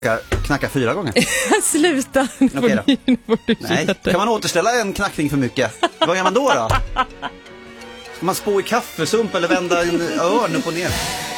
knacka 4 gånger. Sluta. Okej då. Nej, kan man återställa en knackning för mycket? Vad gör man då? Ska man spå i kaffesump eller vända en örn upp och ner?